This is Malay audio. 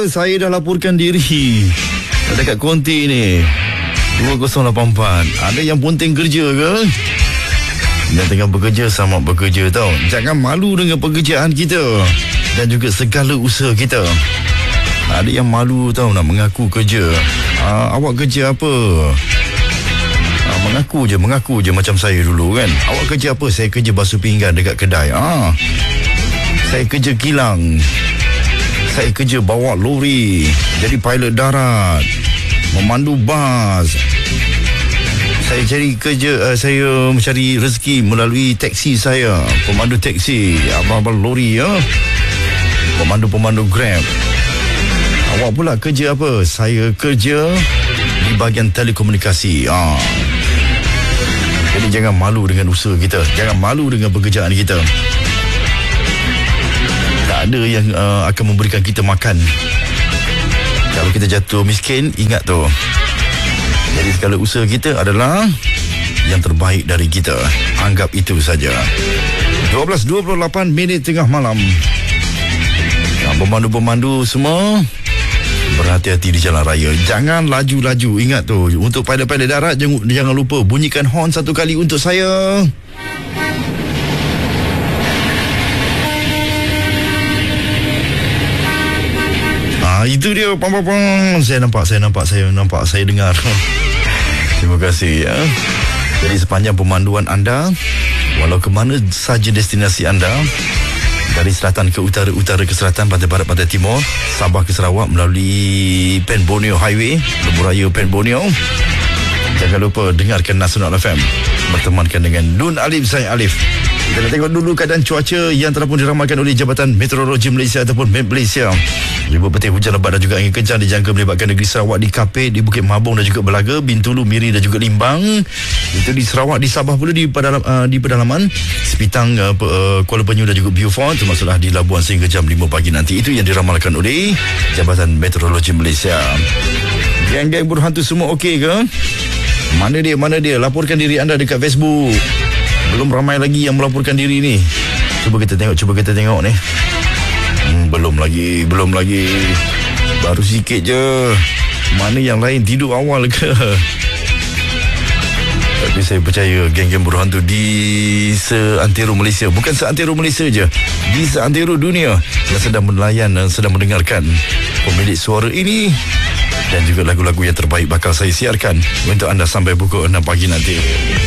saya dah laporkan diri dekat konti ni 2084. Ada yang ponteng kerja ke? Yang tengah bekerja, selamat bekerja tau. Jangan malu dengan pekerjaan kita dan juga segala usaha kita. Ada yang malu tau nak mengaku kerja. Awak kerja apa? Mengaku je macam saya dulu kan. Awak kerja apa? Saya kerja basuh pinggan dekat kedai. Saya kerja kilang. Saya kerja bawa lori, jadi pilot darat, memandu bas. Saya cari kerja, saya mencari rezeki melalui taksi saya, pemandu taksi, abang-abang lori ya. Pemandu Grab. Awak pula kerja apa? Saya kerja di bahagian telekomunikasi. Jadi jangan malu dengan usaha kita, jangan malu dengan pekerjaan kita. Tak ada yang akan memberikan kita makan. Kalau kita jatuh miskin, ingat tu. Jadi segala usaha kita adalah yang terbaik dari kita. Anggap itu saja. 12:28 tengah malam. Pemandu-pemandu semua, berhati-hati di jalan raya. Jangan laju-laju. Ingat tu. Untuk pilot-pilot darat, jangan lupa bunyikan horn satu kali untuk saya. Itu dia. Saya nampak, saya dengar. Terima kasih ya. Jadi sepanjang pemanduan anda, walau ke mana saja destinasi anda, dari selatan ke utara, utara ke selatan, pantai barat, pantai timur, Sabah ke Sarawak melalui Pen Borneo Highway, Lebuh Raya Pen Borneo. Jangan lupa dengarkan Nasional FM, bertemankan dengan Nun Alif, saya Alif. Kita nak tengok dulu keadaan cuaca yang telah pun diramalkan oleh Jabatan Meteorologi Malaysia ataupun MET Malaysia. Ribut petir, hujan lebat dan juga angin kencang dijangka melibatkan negeri Sarawak, di Kapit, di Bukit Mabung dan juga Belaga, Bintulu, Miri dan juga Limbang. Itu di Sarawak, di Sabah pula di pedalaman Sepitang, Kuala Penyu dan juga Beaufort, termasuklah di Labuan sehingga jam 5 pagi nanti. Itu yang diramalkan oleh Jabatan Meteorologi Malaysia. Geng-geng berhantu semua okey ke? Mana dia? Laporkan diri anda dekat Facebook. Belum ramai lagi yang melaporkan diri ni. Cuba kita tengok ni. Belum lagi. Baru sikit je. Mana yang lain tidur awal ke? Tapi saya percaya geng-geng berhantu di seantero Malaysia, bukan seantero Malaysia je, di seantero dunia yang sedang melayan dan sedang mendengarkan pemilik suara ini. Dan juga lagu-lagu yang terbaik bakal saya siarkan untuk anda sampai pukul 6 pagi nanti.